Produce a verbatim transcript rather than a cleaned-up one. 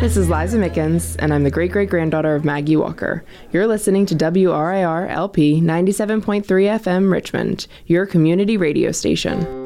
This is Liza Mickens, and I'm the great-great-granddaughter of Maggie Walker. You're listening to W R I R L P ninety-seven point three F M Richmond, your community radio station.